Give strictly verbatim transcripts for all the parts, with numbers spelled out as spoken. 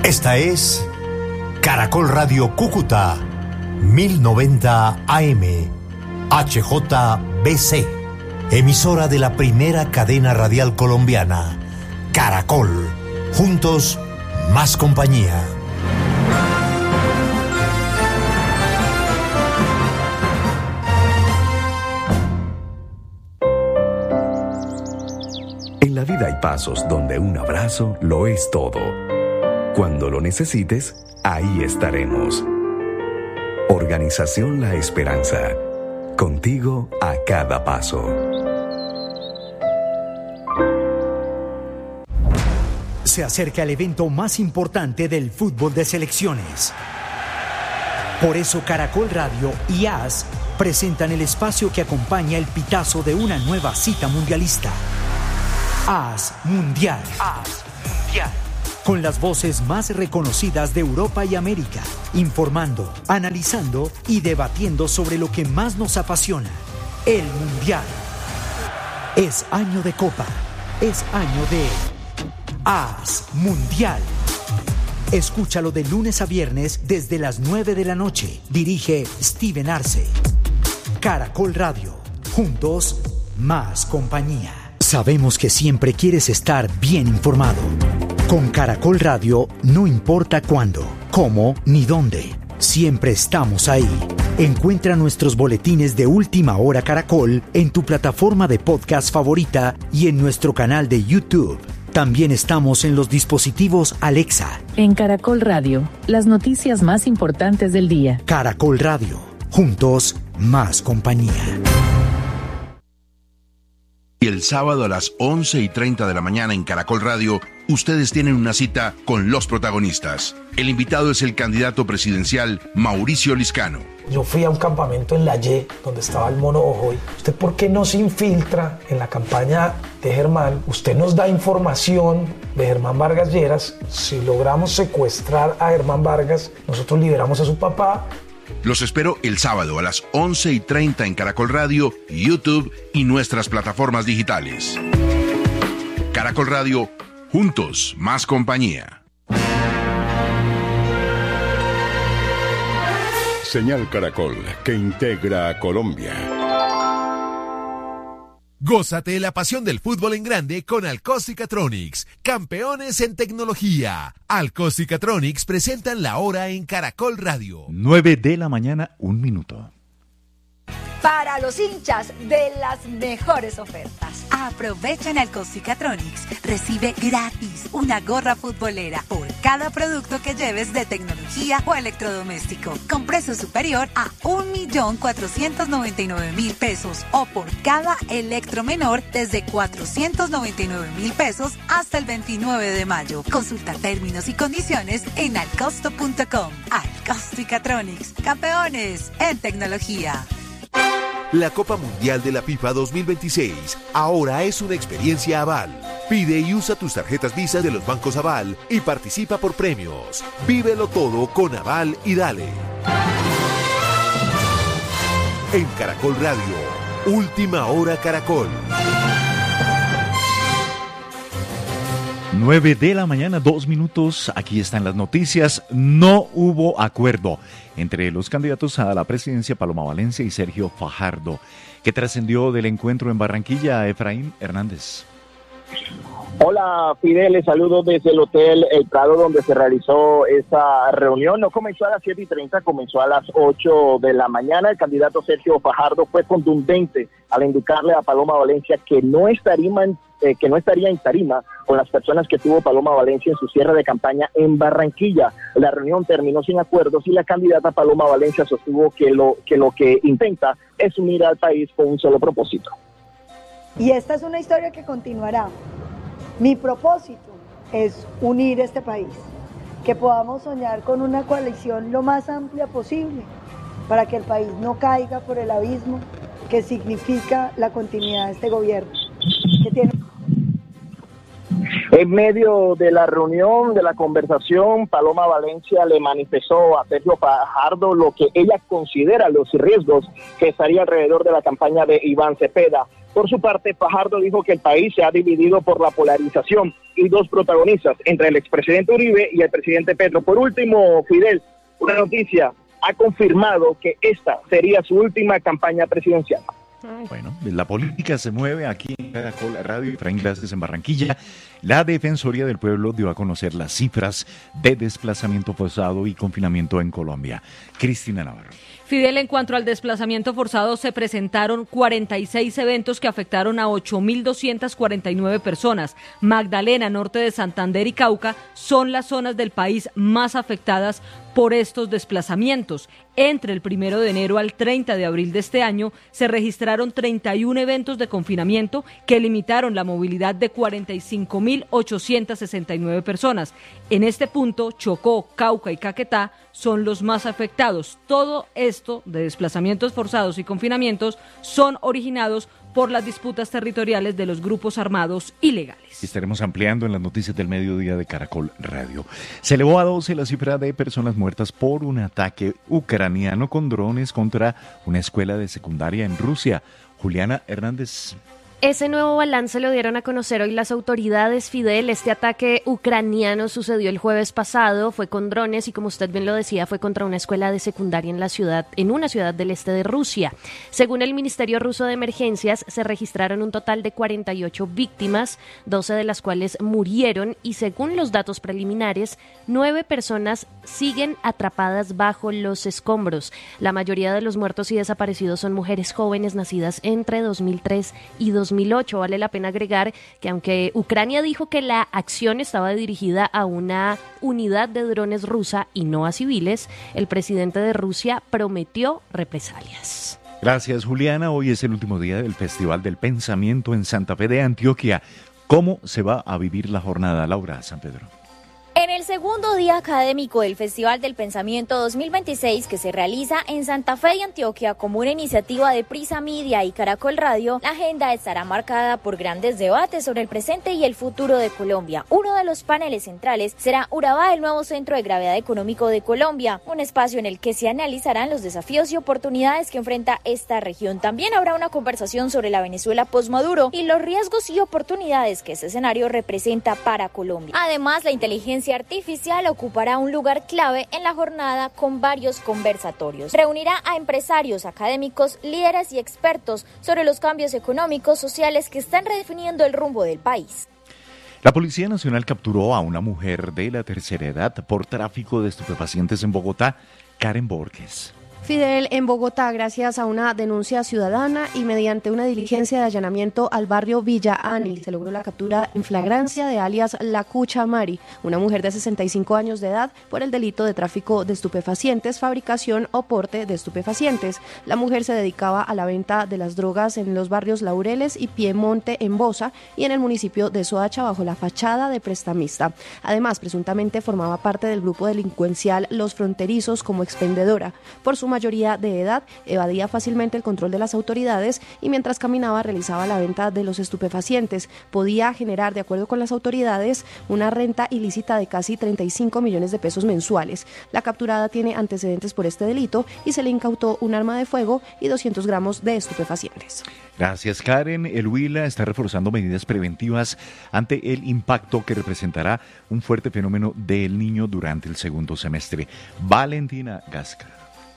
Esta es Caracol Radio Cúcuta, mil noventa A M, H J B C, emisora de la primera cadena radial colombiana, Caracol. Juntos, más compañía. En la vida hay pasos donde un abrazo lo es todo. Cuando lo necesites, ahí estaremos. Organización La Esperanza. Contigo a cada paso. Se acerca el evento más importante del fútbol de selecciones. Por eso Caracol Radio y A S presentan el espacio que acompaña el pitazo de una nueva cita mundialista. A S Mundial. A S Mundial. Con las voces más reconocidas de Europa y América, informando, analizando y debatiendo sobre lo que más nos apasiona, el Mundial. Es año de Copa, es año de A S Mundial. Escúchalo de lunes a viernes desde las nueve de la noche. Dirige Steven Arce. Caracol Radio. Juntos, más compañía. Sabemos que siempre quieres estar bien informado. Con Caracol Radio, no importa cuándo, cómo ni dónde, siempre estamos ahí. Encuentra nuestros boletines de Última Hora Caracol en tu plataforma de podcast favorita y en nuestro canal de YouTube. También estamos en los dispositivos Alexa. En Caracol Radio, las noticias más importantes del día. Caracol Radio, juntos, más compañía. Y el sábado a las once y treinta de la mañana en Caracol Radio, ustedes tienen una cita con los protagonistas. El invitado es el candidato presidencial Mauricio Liscano. Yo fui a un campamento en La Y, donde estaba el Mono Ojoy. ¿Usted por qué no se infiltra en la campaña de Germán? Usted nos da información de Germán Vargas Lleras. Si logramos secuestrar a Germán Vargas, nosotros liberamos a su papá. Los espero el sábado a las once y treinta en Caracol Radio, YouTube y nuestras plataformas digitales. Caracol Radio, juntos, más compañía. Señal Caracol, que integra a Colombia. Gózate la pasión del fútbol en grande con Alcóstica-Tronics, campeones en tecnología. Alcóstica-Tronics presentan la hora en Caracol Radio. nueve de la mañana, un minuto. Para los hinchas de las mejores ofertas. Aprovecha en Alcóstica-Tronics. Recibe gratis una gorra futbolera por cada producto que lleves de tecnología o electrodoméstico, con precio superior a un millón cuatrocientos noventa y nueve mil pesos, o por cada electro menor desde cuatrocientos noventa y nueve mil pesos hasta el veintinueve de mayo. Consulta términos y condiciones en alcosto punto com. Alcóstica-Tronics, campeones en tecnología. La Copa Mundial de la FIFA dos mil veintiséis ahora es una experiencia Aval. Pide y usa tus tarjetas Visa de los bancos Aval y participa por premios. Vívelo todo con Aval y dale. En Caracol Radio, Última Hora Caracol. nueve de la mañana, dos minutos. Aquí están las noticias. No hubo acuerdo entre los candidatos a la presidencia, Paloma Valencia y Sergio Fajardo. ¿Qué trascendió del encuentro en Barranquilla, Efraín Hernández? Hola, Fidel, saludos desde el Hotel El Prado, donde se realizó esta reunión. No comenzó a las siete y treinta, comenzó a las ocho de la mañana. El candidato Sergio Fajardo fue contundente al indicarle a Paloma Valencia que no estaría en, eh, que no estaría en tarima con las personas que tuvo Paloma Valencia en su cierre de campaña en Barranquilla. La reunión terminó sin acuerdos y la candidata Paloma Valencia sostuvo que lo que, lo que intenta es unir al país con un solo propósito. Y esta es una historia que continuará. Mi propósito es unir este país, que podamos soñar con una coalición lo más amplia posible para que el país no caiga por el abismo que significa la continuidad de este gobierno. Que tiene... En medio de la reunión, de la conversación, Paloma Valencia le manifestó a Sergio Fajardo lo que ella considera los riesgos que estaría alrededor de la campaña de Iván Cepeda. Por su parte, Fajardo dijo que el país se ha dividido por la polarización y dos protagonistas entre el expresidente Uribe y el presidente Petro. Por último, Fidel, una noticia, ha confirmado que esta sería su última campaña presidencial. Bueno, la política se mueve aquí en Caracol Radio. Efraín Vázquez en Barranquilla. La Defensoría del Pueblo dio a conocer las cifras de desplazamiento forzado y confinamiento en Colombia. Cristina Navarro. Fidel, en cuanto al desplazamiento forzado, se presentaron cuarenta y seis eventos que afectaron a ocho mil doscientas cuarenta y nueve personas. Magdalena, norte de Santander y Cauca son las zonas del país más afectadas por estos desplazamientos. Entre el primero de enero al treinta de abril de este año se registraron treinta y uno eventos de confinamiento que limitaron la movilidad de cuarenta y cinco mil ochocientas sesenta y nueve personas. En este punto, Chocó, Cauca y Caquetá son los más afectados. Todo esto de desplazamientos forzados y confinamientos son originados por las disputas territoriales de los grupos armados ilegales. Estaremos ampliando en las noticias del mediodía de Caracol Radio. Se elevó a doce la cifra de personas muertas por un ataque ucraniano con drones contra una escuela de secundaria en Rusia. Juliana Hernández. Ese nuevo balance lo dieron a conocer hoy las autoridades. Fidel, este ataque ucraniano sucedió el jueves pasado, fue con drones y, como usted bien lo decía, fue contra una escuela de secundaria en la ciudad, en una ciudad del este de Rusia. Según el Ministerio Ruso de Emergencias, se registraron un total de cuarenta y ocho víctimas, doce de las cuales murieron y, según los datos preliminares, nueve personas siguen atrapadas bajo los escombros. La mayoría de los muertos y desaparecidos son mujeres jóvenes nacidas entre dos mil tres y dos mil ocho. Vale la pena agregar que aunque Ucrania dijo que la acción estaba dirigida a una unidad de drones rusa y no a civiles, el presidente de Rusia prometió represalias. Gracias, Juliana. Hoy es el último día del Festival del Pensamiento en Santa Fe de Antioquia. ¿Cómo se va a vivir la jornada, Laura San Pedro? En el segundo día académico del Festival del Pensamiento dos mil veintiséis, que se realiza en Santa Fe de Antioquia como una iniciativa de Prisa Media y Caracol Radio, la agenda estará marcada por grandes debates sobre el presente y el futuro de Colombia. Uno de los paneles centrales será Urabá, el nuevo centro de gravedad económico de Colombia, un espacio en el que se analizarán los desafíos y oportunidades que enfrenta esta región. También habrá una conversación sobre la Venezuela post-Maduro y los riesgos y oportunidades que este escenario representa para Colombia. Además, la inteligencia artificial ocupará un lugar clave en la jornada con varios conversatorios. Reunirá a empresarios, académicos, líderes y expertos sobre los cambios económicos, sociales que están redefiniendo el rumbo del país. La Policía Nacional capturó a una mujer de la tercera edad por tráfico de estupefacientes en Bogotá, Karen Borges. Fidel, en Bogotá, gracias a una denuncia ciudadana y mediante una diligencia de allanamiento al barrio Villa Anil, se logró la captura en flagrancia de alias La Cucha Mari, una mujer de sesenta y cinco años de edad, por el delito de tráfico de estupefacientes, fabricación o porte de estupefacientes. La mujer se dedicaba a la venta de las drogas en los barrios Laureles y Piemonte en Bosa y en el municipio de Soacha bajo la fachada de prestamista. Además, presuntamente formaba parte del grupo delincuencial Los Fronterizos como expendedora. Por su mayoría de edad, evadía fácilmente el control de las autoridades y mientras caminaba realizaba la venta de los estupefacientes. Podía generar, de acuerdo con las autoridades, una renta ilícita de casi treinta y cinco millones de pesos mensuales. La capturada tiene antecedentes por este delito y se le incautó un arma de fuego y doscientos gramos de estupefacientes. Gracias, Karen. El Huila está reforzando medidas preventivas ante el impacto que representará un fuerte fenómeno del Niño durante el segundo semestre. Valentina Gasca.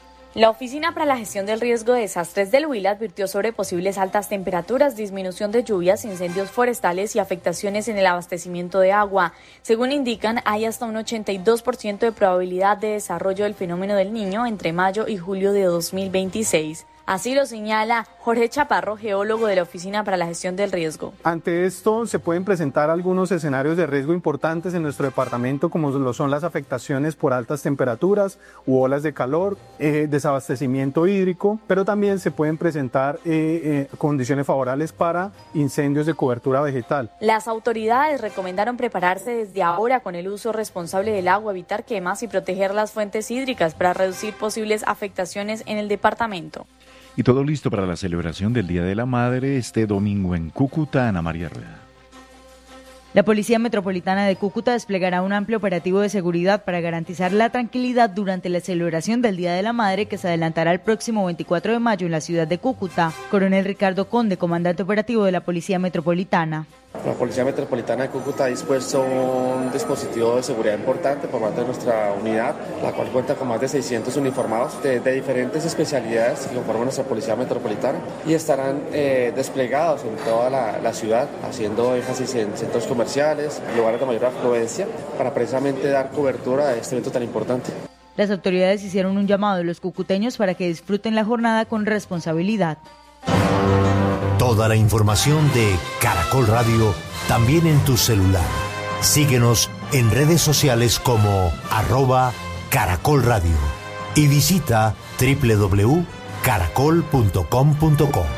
La Oficina para la Gestión del Riesgo de Desastres del Huila advirtió sobre posibles altas temperaturas, disminución de lluvias, incendios forestales y afectaciones en el abastecimiento de agua. Según indican, hay hasta un ochenta y dos por ciento de probabilidad de desarrollo del fenómeno del Niño entre mayo y julio de dos mil veintiséis. Así lo señala Jorge Chaparro, geólogo de la Oficina para la Gestión del Riesgo. Ante esto se pueden presentar algunos escenarios de riesgo importantes en nuestro departamento, como lo son las afectaciones por altas temperaturas u olas de calor, eh, desabastecimiento hídrico, pero también se pueden presentar eh, eh, condiciones favorables para incendios de cobertura vegetal. Las autoridades recomendaron prepararse desde ahora con el uso responsable del agua, evitar quemas y proteger las fuentes hídricas para reducir posibles afectaciones en el departamento. Y todo listo para la celebración del Día de la Madre este domingo en Cúcuta. Ana María Rueda. La Policía Metropolitana de Cúcuta desplegará un amplio operativo de seguridad para garantizar la tranquilidad durante la celebración del Día de la Madre, que se adelantará el próximo veinticuatro de mayo en la ciudad de Cúcuta. Coronel Ricardo Conde, comandante operativo de la Policía Metropolitana. La Policía Metropolitana de Cúcuta ha dispuesto un dispositivo de seguridad importante por parte de nuestra unidad, la cual cuenta con más de seiscientos uniformados de, de diferentes especialidades que conforman nuestra Policía Metropolitana y estarán eh, desplegados en toda la, la ciudad, haciendo énfasis en centros comerciales, lugares de mayor afluencia, para precisamente dar cobertura a este evento tan importante. Las autoridades hicieron un llamado a los cucuteños para que disfruten la jornada con responsabilidad. Toda la información de Caracol Radio también en tu celular. Síguenos en redes sociales como arroba Caracol Radio y visita doble u doble u doble u punto caracol punto com punto co.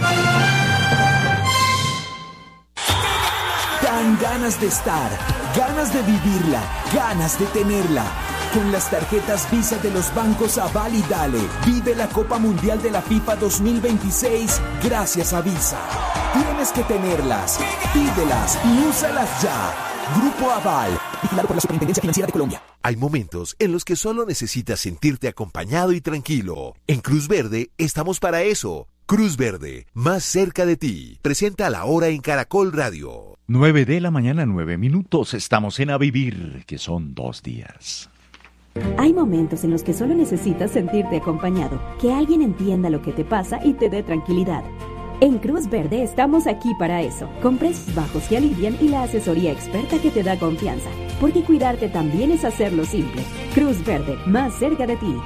Dan ganas de estar, ganas de vivirla, ganas de tenerla. Con las tarjetas Visa de los bancos Aval y Dale, vive la Copa Mundial de la FIFA dos mil veintiséis gracias a Visa. Tienes que tenerlas, pídelas y úsalas ya. Grupo Aval, vigilado por la Superintendencia Financiera de Colombia. Hay momentos en los que solo necesitas sentirte acompañado y tranquilo. En Cruz Verde estamos para eso. Cruz Verde, más cerca de ti. Presenta la hora en Caracol Radio. nueve de la mañana, nueve minutos. Estamos en A Vivir, que son dos días. Hay momentos en los que solo necesitas sentirte acompañado, que alguien entienda lo que te pasa y te dé tranquilidad. En Cruz Verde estamos aquí para eso, con precios bajos que alivian y la asesoría experta que te da confianza, porque cuidarte también es hacerlo simple. Cruz Verde, más cerca de ti.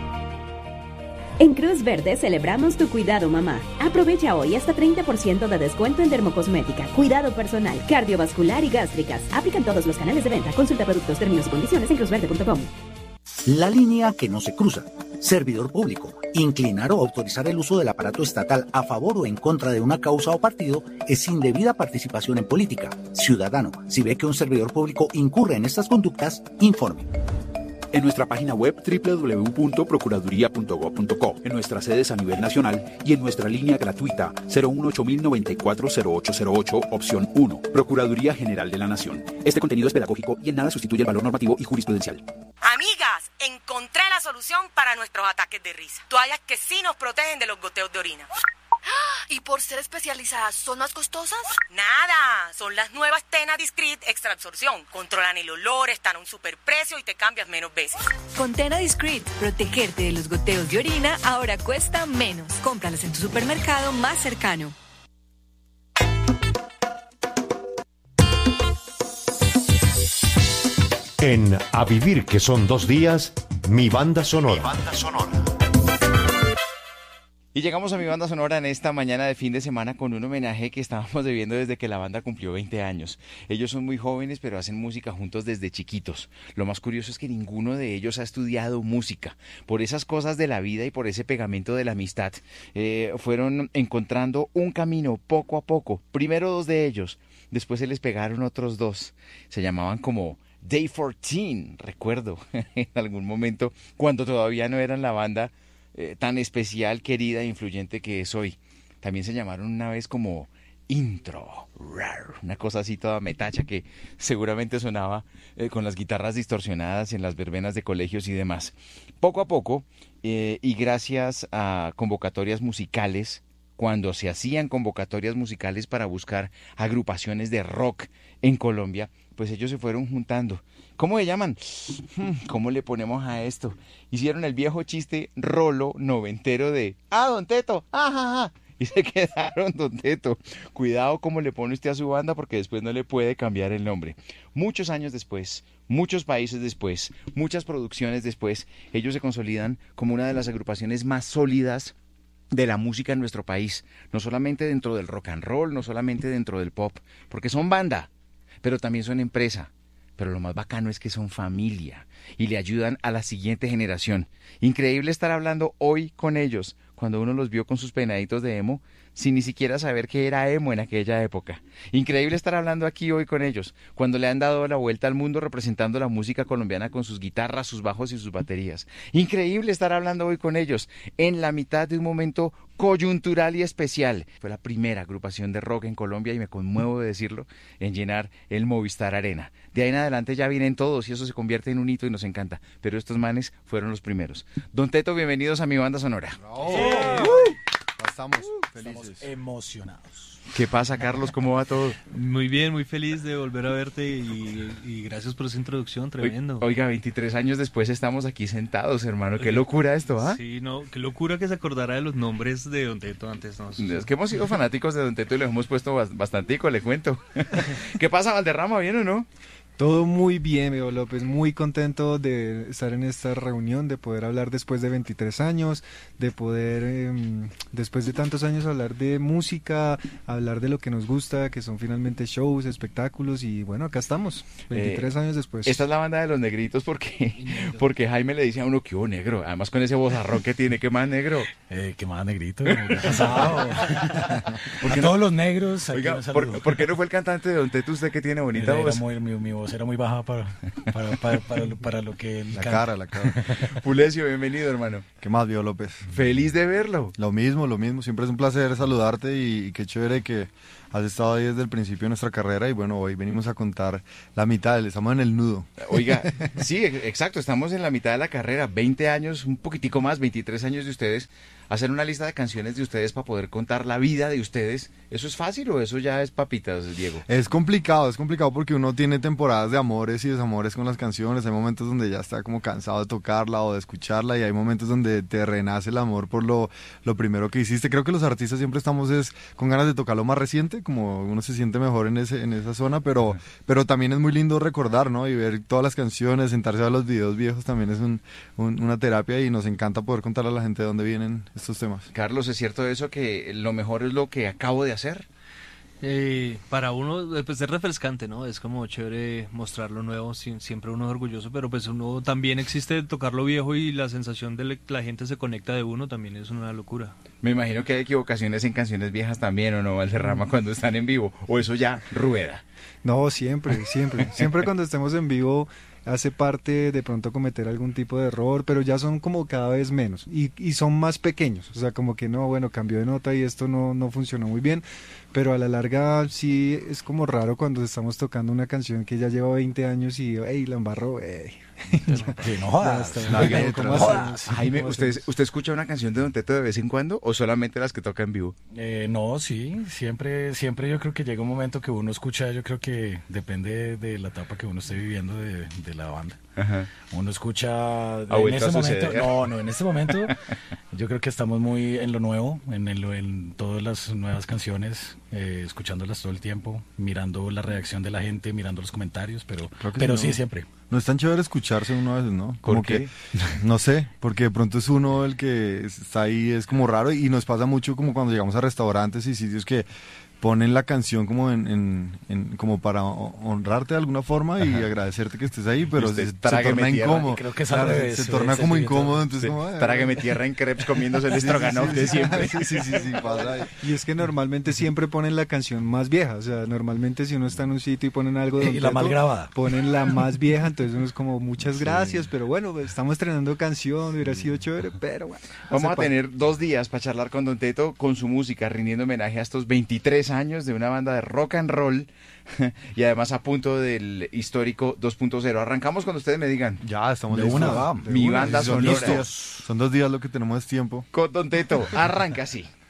En Cruz Verde celebramos tu cuidado, mamá. Aprovecha hoy hasta treinta por ciento de descuento en dermocosmética, cuidado personal, cardiovascular y gástricas. Aplican todos los canales de venta. Consulta productos, términos y condiciones en cruz verde punto com. La línea que no se cruza. Servidor público. Inclinar o autorizar el uso del aparato estatal a favor o en contra de una causa o partido es indebida participación en política. Ciudadano, si ve que un servidor público incurre en estas conductas, informe. En nuestra página web doble u doble u doble u punto procuraduría punto gob punto co, en nuestras sedes a nivel nacional y en nuestra línea gratuita cero uno ocho cero nueve cuatro cero ocho cero ocho, opción uno. Procuraduría General de la Nación. Este contenido es pedagógico y en nada sustituye el valor normativo y jurisprudencial. Amigas, encontré la solución para nuestros ataques de risa. Toallas que sí nos protegen de los goteos de orina. ¿Y por ser especializadas son más costosas? Nada, son las nuevas Tena Discreet Extra Absorción. Controlan el olor, están a un superprecio y te cambias menos veces. Con Tena Discreet, protegerte de los goteos de orina ahora cuesta menos. Cómpralas en tu supermercado más cercano. En A Vivir, que son dos días, mi banda sonora. Mi banda sonora. Y llegamos a mi banda sonora en esta mañana de fin de semana con un homenaje que estábamos debiendo desde que la banda cumplió veinte años. Ellos son muy jóvenes, pero hacen música juntos desde chiquitos. Lo más curioso es que ninguno de ellos ha estudiado música. Por esas cosas de la vida y por ese pegamento de la amistad, eh, fueron encontrando un camino poco a poco. Primero dos de ellos, después se les pegaron otros dos. Se llamaban como Day catorce, recuerdo, en algún momento, cuando todavía no eran la banda Eh, tan especial, querida e influyente que es hoy. También se llamaron una vez como Intro, una cosa así toda metacha que seguramente sonaba eh, con las guitarras distorsionadas en las verbenas de colegios y demás. Poco a poco, eh, y gracias a convocatorias musicales, cuando se hacían convocatorias musicales para buscar agrupaciones de rock en Colombia, pues ellos se fueron juntando. ¿Cómo se llaman? ¿Cómo le ponemos a esto? Hicieron el viejo chiste rolo noventero de ¡ah, Don Teto! ¡Ah, y se quedaron Don Teto. Cuidado cómo le pone usted a su banda porque después no le puede cambiar el nombre. Muchos años después, muchos países después, muchas producciones después, ellos se consolidan como una de las agrupaciones más sólidas de la música en nuestro país. No solamente dentro del rock and roll, no solamente dentro del pop, porque son banda, pero también son empresa. Pero lo más bacano es que son familia y le ayudan a la siguiente generación. Increíble estar hablando hoy con ellos, cuando uno los vio con sus peinaditos de emo, sin ni siquiera saber que era emo en aquella época. Increíble estar hablando aquí hoy con ellos, cuando le han dado la vuelta al mundo representando la música colombiana con sus guitarras, sus bajos y sus baterías. Increíble estar hablando hoy con ellos, en la mitad de un momento coyuntural y especial. Fue la primera agrupación de rock en Colombia, y me conmuevo de decirlo, en llenar el Movistar Arena. De ahí en adelante ya vienen todos y eso se convierte en un hito y nos encanta, pero estos manes fueron los primeros. Don Teto, bienvenidos a mi banda sonora. Estamos felices. Estamos emocionados. ¿Qué pasa, Carlos? ¿Cómo va todo? Muy bien, muy feliz de volver a verte y, y gracias por esa introducción, tremendo. Oiga, veintitrés años después estamos aquí sentados, hermano. Qué locura esto, ¿ah? Sí, no, qué locura que se acordara de los nombres de Don Teto antes, ¿no? Es que hemos sido fanáticos de Don Teto y le hemos puesto bastantico, le cuento. ¿Qué pasa, Valderrama? ¿Bien o no? Todo muy bien, Bebo López, muy contento de estar en esta reunión, de poder hablar después de veintitrés años, de poder, eh, después de tantos años, hablar de música, hablar de lo que nos gusta, que son finalmente shows, espectáculos, y bueno, acá estamos, veintitrés eh, años después. Esta es la banda de los negritos porque, porque Jaime le dice a uno que hubo negro, además con ese vozarrón que tiene, ¿qué más negro? Eh, ¿Qué más negrito? ¿Qué ha pasado? Porque todos los negros. Oiga, ¿por, ¿por qué no fue el cantante de Don Teto, usted que tiene bonita Era voz? Muy, mi, mi voz era muy baja para, para, para, para, lo, para lo que... La cara, la cara. Fulesio, bienvenido, hermano. ¿Qué más, Bebo López? Feliz de verlo. Lo mismo, lo mismo. Siempre es un placer saludarte y, y qué chévere que has estado ahí desde el principio de nuestra carrera y bueno, hoy venimos a contar la mitad, estamos en el nudo. Oiga, sí, exacto, estamos en la mitad de la carrera, veinte años, un poquitico más, veintitrés años de ustedes. Hacer una lista de canciones de ustedes para poder contar la vida de ustedes, ¿eso es fácil o eso ya es papitas, Diego? Es complicado, es complicado porque uno tiene temporadas de amores y desamores con las canciones, hay momentos donde ya está como cansado de tocarla o de escucharla y hay momentos donde te renace el amor por lo, lo primero que hiciste. Creo que los artistas siempre estamos es con ganas de tocar lo más reciente, como uno se siente mejor en ese en esa zona, pero, uh-huh. pero también es muy lindo recordar, ¿no? Y ver todas las canciones, sentarse a los videos viejos también es un, un, una terapia y nos encanta poder contarle a la gente de dónde vienen estos temas. Carlos, ¿es cierto eso que lo mejor es lo que acabo de hacer? Eh, para uno, pues es refrescante, ¿no? Es como chévere mostrar lo nuevo, siempre uno es orgulloso, pero pues uno también existe tocar lo viejo y la sensación de que la gente se conecta de uno también es una locura. Me imagino que hay equivocaciones en canciones viejas también, ¿o no, Valderrama, cuando están en vivo? ¿O eso ya rueda? No, siempre, siempre. Siempre cuando estemos en vivo hace parte de pronto cometer algún tipo de error, pero ya son como cada vez menos y, y son más pequeños, o sea, como que no, bueno, cambió de nota y esto no, no funcionó muy bien, pero a la larga sí es como raro cuando estamos tocando una canción que ya lleva veinte años y, hey, la embarró, hey. Que no jodas. No, oiga, ¿cómo jodas? Jaime, ¿usted, ¿usted escucha una canción de Don Teto de vez en cuando o solamente las que toca en vivo? Eh, no, sí, siempre, siempre yo creo que llega un momento que uno escucha, yo creo que depende de la etapa que uno esté viviendo de, de la banda. Ajá. Uno escucha en este momento, no, no, en este momento yo creo que estamos muy en lo nuevo, en, el, en todas las nuevas canciones, eh, escuchándolas todo el tiempo, mirando la reacción de la gente, mirando los comentarios, pero, pero sí, no, siempre. No es tan chévere escucharse uno a veces, ¿no? Como ¿Por qué? Que, no sé, porque de pronto es uno el que está ahí, es como raro y nos pasa mucho como cuando llegamos a restaurantes y sitios que ponen la canción como en, en, en como para honrarte de alguna forma y Ajá. agradecerte que estés ahí, pero se, se torna incómodo. Creo que es claro, se, se torna como incómodo, entonces como, eh, trágueme tierra en crepes comiéndose el estroganoff de siempre. Sí, sí, sí, sí, pasa ahí. Y es que normalmente siempre ponen la canción más vieja, o sea, normalmente si uno está en un sitio y ponen algo de y la más grabada, ponen la más vieja, entonces uno es como muchas gracias, sí. pero bueno, estamos estrenando canción, hubiera sido chévere, pero bueno. Vamos a tener dos días para charlar con Don Teto, con su música, rindiendo homenaje a estos veintitrés años de una banda de rock and roll y además a punto del histórico dos punto cero. Arrancamos cuando ustedes me digan. Ya, estamos de listos. Una, va, de mi una. banda son sonora. Dos días, son dos días lo que tenemos es tiempo. Con Don Teto, arranca así.